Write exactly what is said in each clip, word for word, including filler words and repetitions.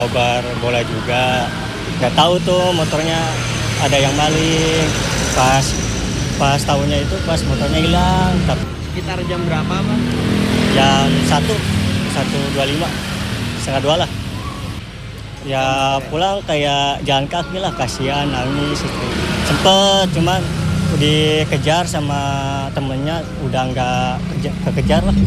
Kobar bola juga, nggak tahu tuh motornya ada yang maling. Pas pas tahunya itu pas motornya hilang. Sekitar jam berapa, Bang? Jam satu, satu dua lima, setengah dua lah. Ya pulang kayak jalan kaki lah, kasihan nangis. Sempet cuman dikejar sama temennya, udah nggak kekejar lah.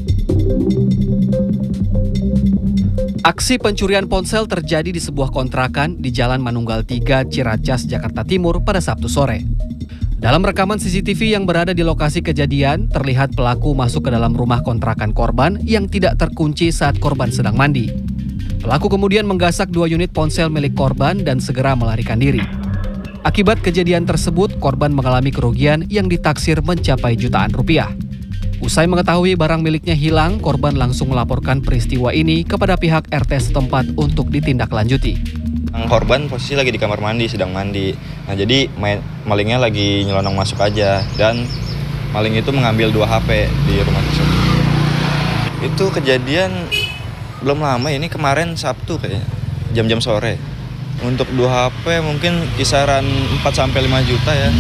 Aksi pencurian ponsel terjadi di sebuah kontrakan di Jalan Manunggal tiga, Ciracas, Jakarta Timur pada Sabtu sore. Dalam rekaman C C T V yang berada di lokasi kejadian, terlihat pelaku masuk ke dalam rumah kontrakan korban yang tidak terkunci saat korban sedang mandi. Pelaku kemudian menggasak dua unit ponsel milik korban dan segera melarikan diri. Akibat kejadian tersebut, korban mengalami kerugian yang ditaksir mencapai jutaan rupiah. Usai mengetahui barang miliknya hilang, korban langsung melaporkan peristiwa ini kepada pihak R T setempat untuk ditindaklanjuti. Korban posisi lagi di kamar mandi, sedang mandi. Nah, jadi malingnya lagi nyelonong masuk aja, dan maling itu mengambil dua H P di rumah tersebut. Itu kejadian belum lama, ini kemarin Sabtu kayaknya, jam-jam sore. Untuk dua H P mungkin kisaran empat sampai lima juta ya.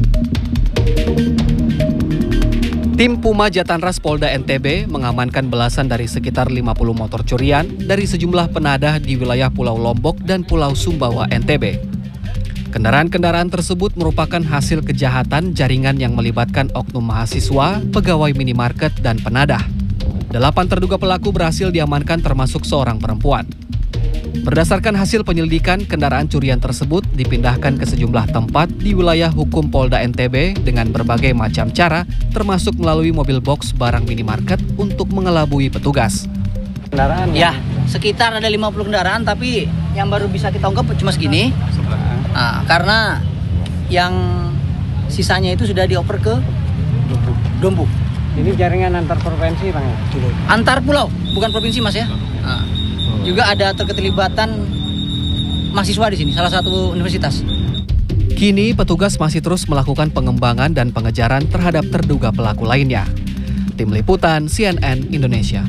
Tim Puma Jatanras Polda N T B mengamankan belasan dari sekitar lima puluh motor curian dari sejumlah penadah di wilayah Pulau Lombok dan Pulau Sumbawa N T B. Kendaraan-kendaraan tersebut merupakan hasil kejahatan jaringan yang melibatkan oknum mahasiswa, pegawai minimarket, dan penadah. Delapan terduga pelaku berhasil diamankan termasuk seorang perempuan. Berdasarkan hasil penyelidikan, kendaraan curian tersebut dipindahkan ke sejumlah tempat di wilayah hukum Polda N T B dengan berbagai macam cara, termasuk melalui mobil box barang minimarket untuk mengelabui petugas. Kendaraan ya, sekitar ada lima puluh kendaraan, tapi yang baru bisa kita ungkap cuma segini. Nah, karena yang sisanya itu sudah dioper ke Dompu. Ini jaringan antar provinsi, Bang? Antar pulau, bukan provinsi, Mas ya. Nah. Juga ada keterlibatan mahasiswa di sini, salah satu universitas. Kini petugas masih terus melakukan pengembangan dan pengejaran terhadap terduga pelaku lainnya. Tim Liputan C N N Indonesia.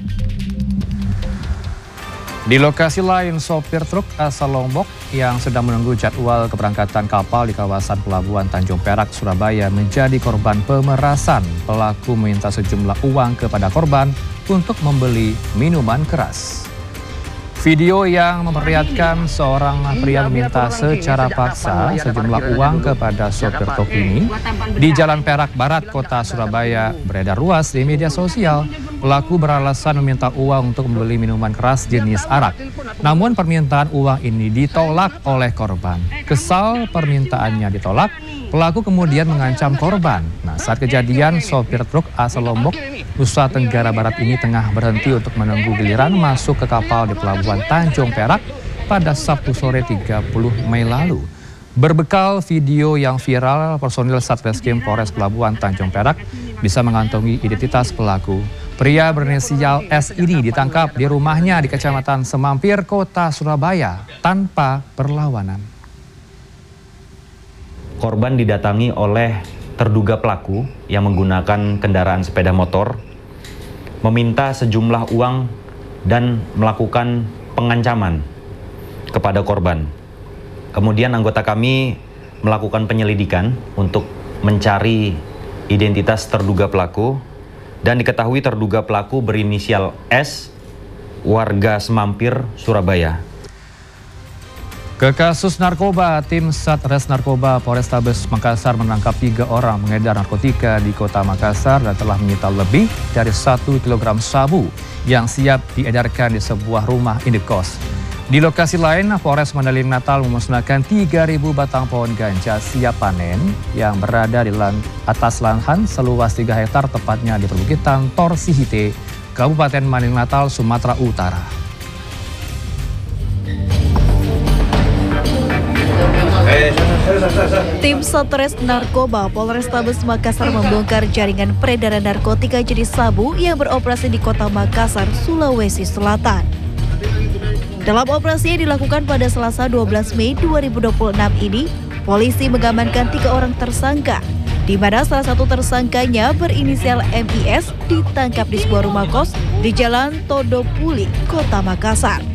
Di lokasi lain, sopir truk asal Lombok yang sedang menunggu jadwal keberangkatan kapal di kawasan Pelabuhan Tanjung Perak, Surabaya menjadi korban pemerasan. Pelaku meminta sejumlah uang kepada korban untuk membeli minuman keras. Video yang memperlihatkan seorang pria meminta secara paksa sejumlah uang kepada sopir truk ini di Jalan Perak Barat, Kota Surabaya beredar luas di media sosial. Pelaku beralasan meminta uang untuk membeli minuman keras jenis arak. Namun permintaan uang ini ditolak oleh korban. Kesal permintaannya ditolak, pelaku kemudian mengancam korban. Nah, saat kejadian, sopir truk asal Lombok, Nusa Tenggara Barat ini tengah berhenti untuk menunggu giliran masuk ke kapal di Pelabuhan Tanjung Perak pada Sabtu sore tiga puluh Mei lalu. Berbekal video yang viral, personil Satreskrim Polres Pelabuhan Tanjung Perak bisa mengantongi identitas pelaku. Pria berinisial S ini ditangkap di rumahnya di Kecamatan Semampir, Kota Surabaya tanpa perlawanan. Korban didatangi oleh terduga pelaku yang menggunakan kendaraan sepeda motor, meminta sejumlah uang dan melakukan pengancaman kepada korban. Kemudian anggota kami melakukan penyelidikan untuk mencari identitas terduga pelaku dan diketahui terduga pelaku berinisial S, warga Semampir, Surabaya. Ke kasus narkoba, tim Satres Narkoba Polrestabes Makassar menangkap tiga orang pengedar narkotika di Kota Makassar dan telah menyita lebih dari satu kilogram sabu yang siap diedarkan di sebuah rumah indekos. Di lokasi lain, Polres Mandailing Natal memusnahkan tiga ribu batang pohon ganja siap panen yang berada di lan atas lahan seluas tiga hektar, tepatnya di perbukitan Torsihite, Kabupaten Mandailing Natal, Sumatera Utara. Tim Satres Narkoba Polrestabes Makassar membongkar jaringan peredaran narkotika jenis sabu yang beroperasi di Kota Makassar, Sulawesi Selatan. Dalam operasi yang dilakukan pada Selasa dua belas Mei dua ribu dua puluh enam ini, polisi mengamankan tiga orang tersangka, di mana salah satu tersangkanya berinisial M I S ditangkap di sebuah rumah kos di Jalan Todopuli, Kota Makassar.